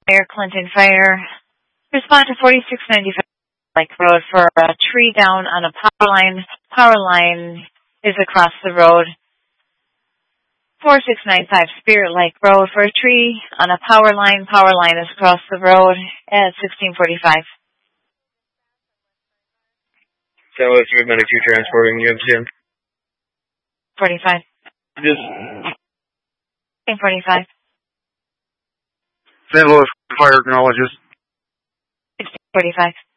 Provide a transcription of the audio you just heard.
Fire, Clinton Fire. Respond to 4695 Lake Road for a tree down on a power line. Power line is across the road. 4695 Spirit Lake Road for a tree on a power line. Power line is across the road at 1645. San Luis 392 transporting UMCM. 45. Just 45. St. Louis Fire acknowledges. 45.